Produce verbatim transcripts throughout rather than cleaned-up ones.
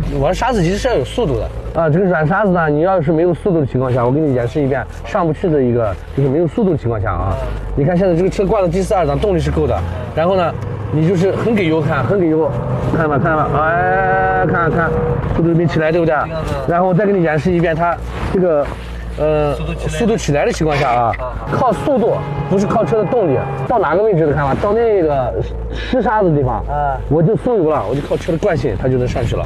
玩沙子其实是要有速度的啊。这个软沙子呢，你要是没有速度的情况下，我给你演示一遍上不去的一个，就是没有速度的情况下啊。你看现在这个车挂到第四二档，动力是够的。然后呢，你就是很给油看，很给油，看到吗？看到吗？哎，看看，速度没起来，对不对？然后我再给你演示一遍它这个。呃，速度起来的情况下啊，靠速度不是靠车的动力。到哪个位置的看吧，到那个湿沙子的地方，啊，我就松油了，我就靠车的惯性，它就能上去了。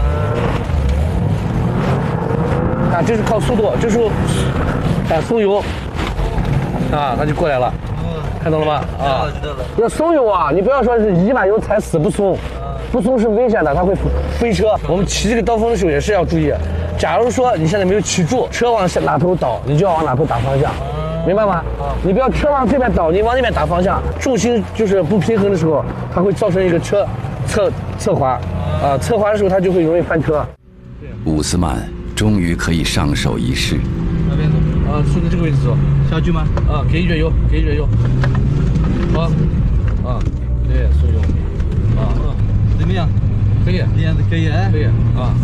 啊，这是靠速度，这时候啊松油，啊，它就过来了，看到了吗？啊，要松油啊，你不要说是一把油踩死不松，不松是危险的，它会飞车。我们骑这个刀锋的时候也是要注意。假如说你现在没有骑住，车往哪头倒，你就要往哪头打方向，明白吗？你不要车往这边倒，你往那边打方向，重心就是不平衡的时候，它会造成一个车侧侧滑，啊，侧滑的时候它就会容易翻车。 伍斯曼终于可以上手一试。 那边走，啊，顺着这个位置走，下去吗？啊，给一卷油，给一卷油，好，啊，对，松油，啊，嗯， 怎么样？ 可以， 这样子可以哎， 可以，啊。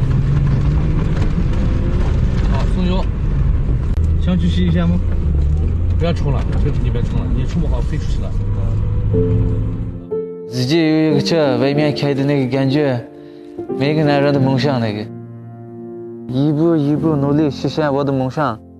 松油，想去洗一下吗？不要冲了，车你别冲了，你冲不好飞出去了。 自己有一个车，外面开的那个感觉，每个男人的梦想那个，一步一步努力实现我的梦想。